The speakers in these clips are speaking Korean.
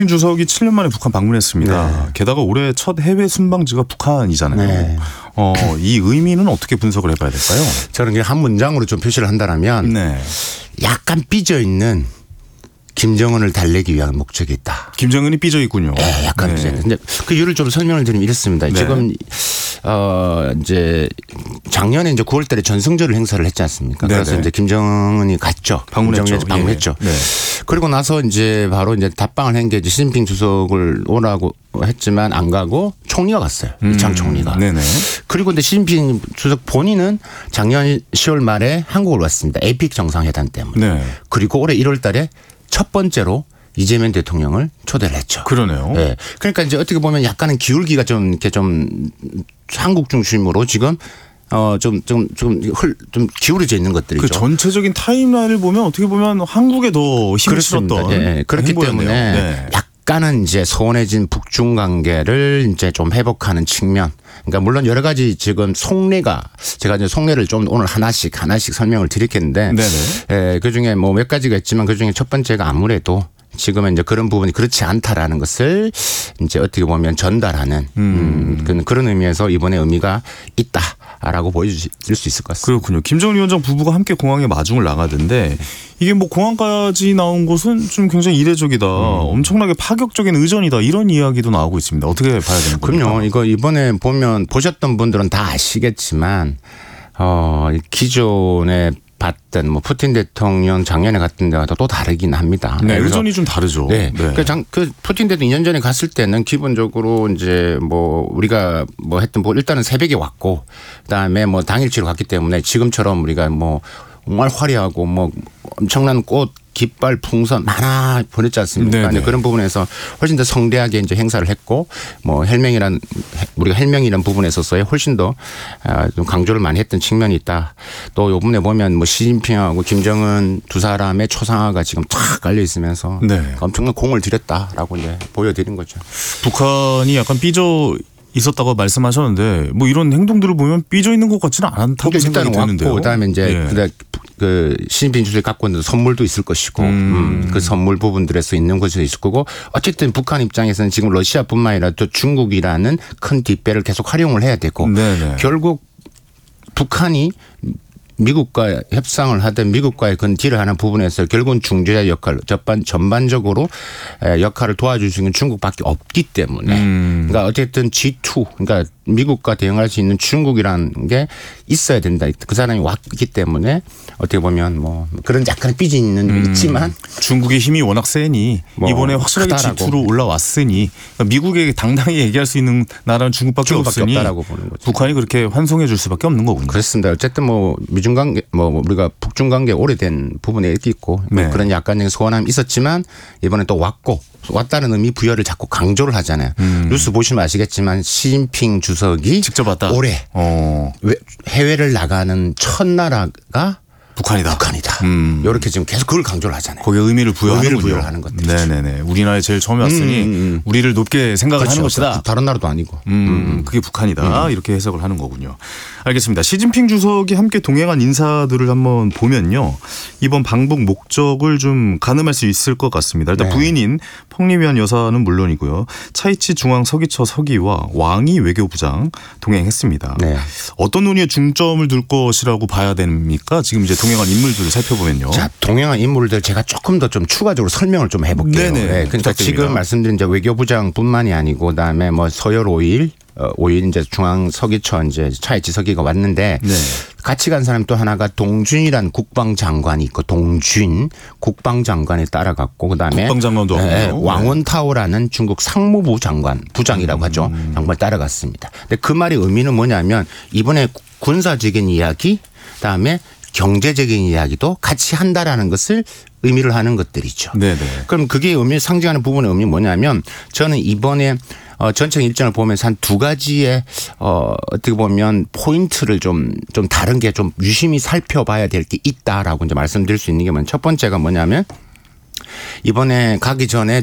주석이 7년 만에 북한 방문했습니다. 네. 게다가 올해 첫 해외 순방지가 북한이잖아요. 네. 이 의미는 어떻게 분석을 해봐야 될까요? 저는 한 문장으로 좀 표시를 한다면 네. 약간 삐져 있는 김정은을 달래기 위한 목적이 있다. 김정은이 삐져 있군요. 네, 약간 네. 삐져 있는데 그 이유를 좀 설명을 드리면 이렇습니다. 네. 지금 이제 작년에 이제 9월달에 전승절 행사를 했지 않습니까? 네네. 그래서 이제 김정은이 갔죠. 방문했죠. 김정은이 방문했죠. 예. 네. 그리고 나서 이제 바로 이제 답방을 한 게 시진핑 주석을 오라고 했지만 안 가고 총리가 갔어요. 이창 총리가. 네네. 그리고 근데 시진핑 주석 본인은 작년 10월 말에 한국을 왔습니다. 에이픽 정상회담 때문에. 네. 그리고 올해 1월 달에 첫 번째로 이재명 대통령을 초대를 했죠. 그러네요. 네. 그러니까 이제 어떻게 보면 약간은 기울기가 좀 이렇게 좀 한국 중심으로 지금 좀 기울어져 있는 것들이죠. 그 전체적인 타임라인을 보면 어떻게 보면 한국에 더 힘을 그렇습니다. 실었던 네. 그렇기 행보였네요. 때문에 네. 약간은 이제 소원해진 북중 관계를 이제 좀 회복하는 측면. 그러니까 물론 여러 가지 지금 속내가 제가 이제 속내를 좀 오늘 하나씩 설명을 드리겠는데 네네. 그 중에 뭐 몇 가지가 있지만 그 중에 첫 번째가 아무래도 지금은 이제 그런 부분이 그렇지 않다라는 것을 이제 어떻게 보면 전달하는 그런 의미에서 이번에 의미가 있다라고 보여줄 수 있을 것 같습니다. 그렇군요. 김정은 위원장 부부가 함께 공항에 마중을 나가던데 이게 뭐 공항까지 나온 곳은 좀 굉장히 이례적이다. 엄청나게 파격적인 의전이다. 이런 이야기도 나오고 있습니다. 어떻게 봐야 되는 겁니까? 그럼요. 이거 이번에 보셨던 분들은 다 아시겠지만 기존에 봤던 뭐 푸틴 대통령 작년에 갔던 데와 또 다르긴 합니다. 네, 의전이 좀 다르죠. 네. 네. 그 푸틴 대통령 2년 전에 갔을 때는 기본적으로 이제 뭐 우리가 뭐 했던 뭐 일단은 새벽에 왔고 그다음에 뭐 당일치로 갔기 때문에 지금처럼 우리가 뭐 정말 화려하고 뭐 엄청난 꽃 깃발 풍선 많아 보냈지 않습니까? 네네. 그런 부분에서 훨씬 더 성대하게 이제 행사를 했고 뭐 우리가 헬명이란 부분에 있어서의 훨씬 더 좀 강조를 많이 했던 측면이 있다. 또 요번에 보면 뭐 시진핑하고 김정은 두 사람의 초상화가 지금 탁 깔려 있으면서 네. 엄청난 공을 들였다라고 이제 보여드린 거죠. 북한이 약간 삐져 있었다고 말씀하셨는데 뭐 이런 행동들을 보면 삐져 있는 것 같지는 않다고 생각이 일단은 드는데요. 왔고 그다음에 이제 예. 그 시진핑 주석이 갖고 있는 선물도 있을 것이고 그 선물 부분들에서 있는 것이 있을 거고 어쨌든 북한 입장에서는 지금 러시아뿐만 아니라 또 중국이라는 큰 뒷배를 계속 활용을 해야 되고 네네. 결국 북한이 미국과 협상을 하든 미국과의 그런 딜을 하는 부분에서 결국은 중재자 역할 전반적으로 역할을 도와줄 수 있는 중국밖에 없기 때문에 그러니까 어쨌든 G2 그러니까 미국과 대응할 수 있는 중국이라는 게 있어야 된다. 그 사람이 왔기 때문에 어떻게 보면 뭐 그런 약간 삐져 있는 있지만 중국의 힘이 워낙 세니 뭐 이번에 확실하게 크다라고. G2로 올라왔으니 그러니까 미국에게 당당히 얘기할 수 있는 나라는 중국밖에 없으니 없다라고 보는 거죠. 북한이 그렇게 환송해 줄 수밖에 없는 거군요. 그렇습니다. 어쨌든 뭐 미중 관계 뭐 우리가 북중 관계 오래된 부분에 있고 네. 그런 약간의 소원함이 있었지만 이번에 또 왔다는 의미 부여를 자꾸 강조를 하잖아요. 뉴스 보시면 아시겠지만 시진핑 주석이 직접 왔다. 올해 해외를 나가는 첫 나라가 북한이다. 이렇게 지금 계속 그걸 강조를 하잖아요. 거기에 의미를 부여하는군요. 하는 것들이죠. 네네네. 우리나라에 제일 처음에 왔으니 우리를 높게 생각을 하는 것이다. 다른 나라도 아니고. 그게 북한이다. 이렇게 해석을 하는 거군요. 알겠습니다. 시진핑 주석이 함께 동행한 인사들을 한번 보면요. 이번 방북 목적을 좀 가늠할 수 있을 것 같습니다. 일단 네. 부인인 펑리위안 여사는 물론이고요. 차이치 중앙 서기처 서기와 왕이 외교부장 동행했습니다. 네. 어떤 논의에 중점을 둘 것이라고 봐야 됩니까? 지금 이제 동행한 인물들을 살펴보면요. 자, 동행한 인물들 제가 조금 더 좀 추가적으로 설명을 좀 해볼게요. 네네. 네, 그러니까 부탁드립니다. 지금 말씀드린 이제 외교부장뿐만이 아니고 그다음에 뭐 서열 5일 이제 중앙 서기처 이제 차이치 서기가 왔는데 네. 같이 간 사람 또 하나가 동준이란 국방장관이 있고 동준 국방장관이 따라갔고 그다음에 국방장관도 왔군요. 왕원타오라는 중국 상무부 부장이라고 하죠. 장관 따라갔습니다. 근데 그 말의 의미는 뭐냐면 이번에 군사적인 이야기 그다음에 경제적인 이야기도 같이 한다라는 것을 의미를 하는 것들이죠. 네네. 그럼 그게 상징하는 부분의 의미는 뭐냐면 저는 이번에 전체 일정을 보면서 한 두 가지의 어떻게 보면 포인트를 좀 다른 게 좀 유심히 살펴봐야 될 게 있다라고 이제 말씀드릴 수 있는 게 첫 번째가 뭐냐면 이번에 가기 전에 중국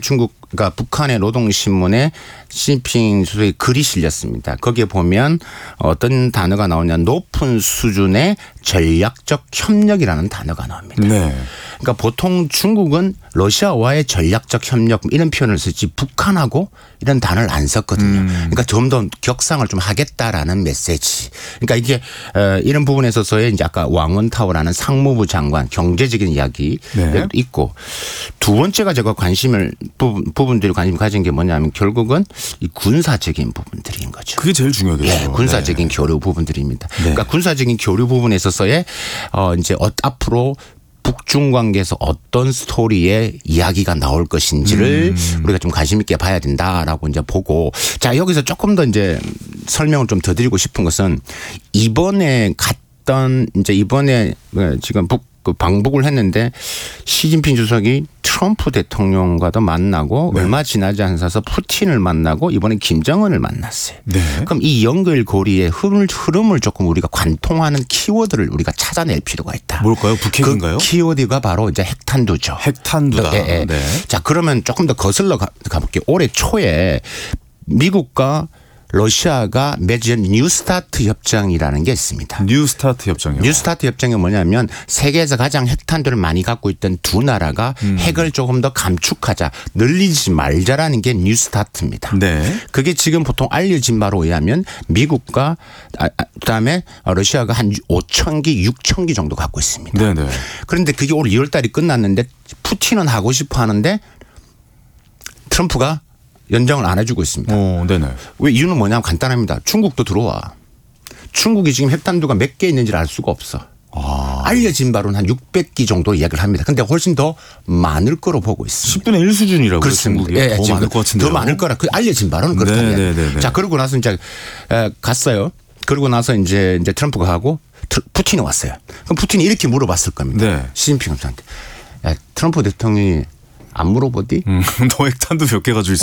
그러니까 북한의 노동신문에 시진핑 주석의 글이 실렸습니다. 거기에 보면 어떤 단어가 나오냐, 높은 수준의 전략적 협력이라는 단어가 나옵니다. 네. 그러니까 보통 중국은 러시아와의 전략적 협력 이런 표현을 쓰지 북한하고 이런 단어를 안 썼거든요. 그러니까 좀 더 격상을 좀 하겠다라는 메시지. 그러니까 이게 이런 부분에 있어서의 이제 아까 왕원타오라는 상무부 장관 경제적인 이야기 네. 있고, 두 번째가 제가 부분들이 관심 가진 게 뭐냐면 결국은 이 군사적인 부분들인 거죠. 그게 제일 중요하겠죠. 예, 군사적인 교류 부분들입니다. 네. 그러니까 군사적인 교류 부분에 있어서의 이제 앞으로 북중 관계에서 어떤 스토리의 이야기가 나올 것인지를 우리가 좀 관심 있게 봐야 된다라고 이제 보고, 자, 여기서 조금 더 이제 설명을 좀 더 드리고 싶은 것은 이번에 지금 방북을 했는데 시진핑 주석이 트럼프 대통령과도 만나고 네. 얼마 지나지 않아서 푸틴을 만나고 이번에 김정은을 만났어요. 네. 그럼 이 연결고리의 흐름을 조금 우리가 관통하는 키워드를 우리가 찾아낼 필요가 있다. 뭘까요? 북핵인가요? 그 키워드가 바로 이제 핵탄두죠. 핵탄두다. 예, 예. 네. 자, 그러면 조금 더 거슬러 가볼게요. 올해 초에 미국과 러시아가 맺은 뉴스타트 협정이라는 게 있습니다. 뉴스타트 협정이요. 뉴스타트 협정이 뭐냐면 세계에서 가장 핵탄두를 많이 갖고 있던 두 나라가 핵을 조금 더 감축하자, 늘리지 말자라는 게 뉴스타트입니다. 네. 그게 지금 보통 알려진 바로 의하면 미국과 그다음에 러시아가 한 5,000기, 6,000기 정도 갖고 있습니다. 네네. 그런데 그게 올 2월 달이 끝났는데 푸틴은 하고 싶어 하는데 트럼프가 연장을 안 해주고 있습니다. 네네. 왜 이유는 뭐냐면 간단합니다. 중국도 들어와. 중국이 지금 핵탄두가 몇 개 있는지를 알 수가 없어. 알려진 바로는 한 600기 정도 이야기를 합니다. 근데 훨씬 더 많을 거로 보고 있습니다. 10분의 1 수준이라고요. 그렇습니다. 중국이. 예, 더 많을 것 같은데. 더 많을 거라. 알려진 바로는 그렇다면. 네네네. 자, 그러고 나서 이제 갔어요. 그러고 나서 이제 트럼프가 하고 푸틴이 왔어요. 그럼 푸틴이 이렇게 물어봤을 겁니다. 네. 시진핑한테. 트럼프 대통령이 안 물어보디? 너 핵탄두 몇 개 가지고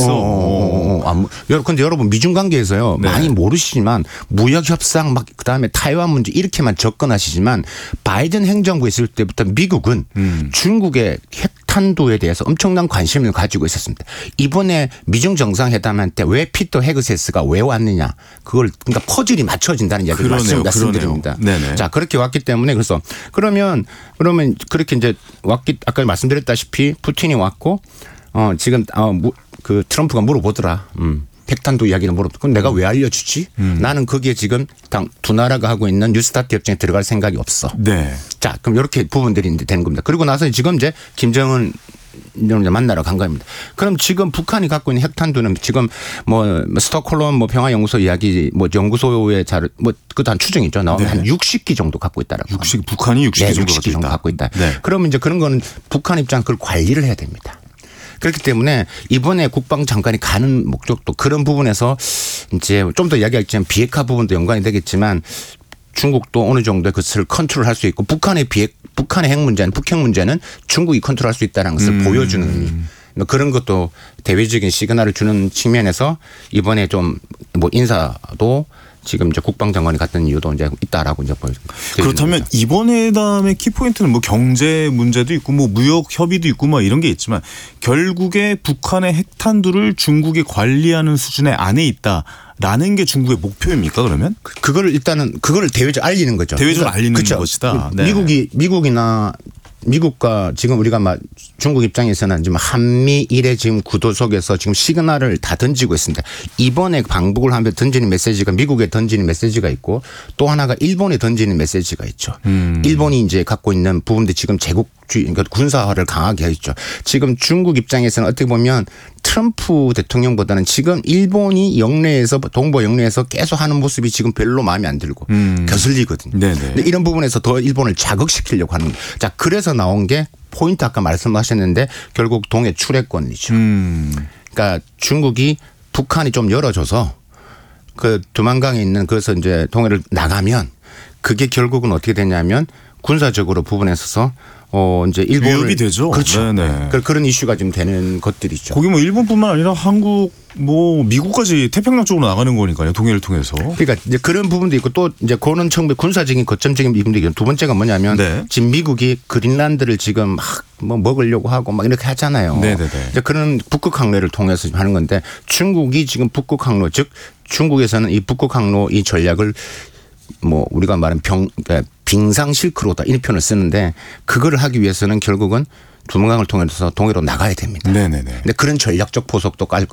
있어? 근데 여러분 미중 관계에서요. 네. 많이 모르시지만 무역 협상 막 그다음에 타이완 문제 이렇게만 접근하시지만 바이든 행정부에 있을 때부터 미국은 중국의 핵탄두에 대해서 엄청난 관심을 가지고 있었습니다. 이번에 미중 정상회담한테 왜 피터 헤그세스가 왜 왔느냐? 그걸 그러니까 퍼즐이 맞춰진다는 이야기를 말씀드립니다. 네네. 자, 그렇게 왔기 때문에 그래서 그러면 그렇게 이제 아까 말씀드렸다시피 푸틴이 왔고 지금 그 트럼프가 물어보더라. 핵탄두 이야기를 물어보고 그럼 내가 왜 알려주지? 나는 거기에 지금 두 나라가 하고 있는 뉴스타트 협정에 들어갈 생각이 없어. 네. 자, 그럼 이렇게 부분들이 되는 겁니다. 그리고 나서 지금 이제 김정은 만나러 간 겁니다. 그럼 지금 북한이 갖고 있는 핵탄두는 지금 스톡홀름 평화연구소 이야기 연구소의 자료 그것도 한 추정이죠. 나오면 한 60기 정도 갖고 있다라고. 북한이 60기 네, 정도 60기 정도 갖고 있다. 네. 그러면 이제 그런 거는 북한 입장 그걸 관리를 해야 됩니다. 그렇기 때문에 이번에 국방장관이 가는 목적도 그런 부분에서 이제 좀 더 이야기하겠지만 비핵화 부분도 연관이 되겠지만 중국도 어느 정도의 것을 컨트롤할 수 있고 북한의 핵 문제는 북핵 문제는 중국이 컨트롤할 수 있다는 것을 보여주는 의미. 그런 것도 대외적인 시그널을 주는 측면에서 이번에 좀 인사도 지금 이제 국방장관이 갔던 이유도 이제 있다라고 이제 보여집니다. 그렇다면 이번 회담의 키포인트는 경제 문제도 있고 무역 협의도 있고 이런 게 있지만 결국에 북한의 핵탄두를 중국이 관리하는 수준의 안에 있다라는 게 중국의 목표입니까 그러면? 그거를 일단은 그거를 대외적으로 알리는 거죠. 대외적으로 알리는 그렇죠. 것이다. 네. 미국과 지금 우리가 중국 입장에서는 지금 한미일의 지금 구도 속에서 지금 시그널을 다 던지고 있습니다. 이번에 방북을 하면 던지는 메시지가 미국에 던지는 메시지가 있고 또 하나가 일본에 던지는 메시지가 있죠. 일본이 이제 갖고 있는 부분들 지금 제국주의 그러니까 군사화를 강하게 했죠. 지금 중국 입장에서는 어떻게 보면 트럼프 대통령보다는 지금 일본이 동북아 영내에서 계속 하는 모습이 지금 별로 마음에 안 들고 거슬리거든요. 근데 이런 부분에서 더 일본을 자극시키려고 하는 거예요. 자, 그래서 나온 게 포인트 아까 말씀하셨는데 결국 동해 출애권이죠. 그러니까 중국이 북한이 좀 열어줘서 그 두만강에 있는 그래서 이제 동해를 나가면 그게 결국은 어떻게 되냐면 군사적으로 부분에 있어서 이제 일본을 위협이 되죠. 그렇죠. 네네. 그런 이슈가 좀 되는 것들이죠. 거기 일본뿐만 아니라 한국 뭐 미국까지 태평양 쪽으로 나가는 거니까요. 동해를 통해서. 그러니까 이제 그런 부분도 있고 또 이제 그거는 처음에 군사적인 거점적인 부분도 있고 두 번째가 뭐냐면 네. 지금 미국이 그린란드를 지금 막 뭐 먹으려고 하고 막 이렇게 하잖아요. 네네네. 이제 그런 북극 항로를 통해서 하는 건데 중국이 지금 북극 항로 즉 중국에서는 이 북극 항로 이 전략을 뭐 우리가 말하는 빙상 실크로다 이런 표현을 쓰는데 그거를 하기 위해서는 결국은 두문강을 통해서 동해로 나가야 됩니다. 네네네. 근데 그런 전략적 포석도 깔고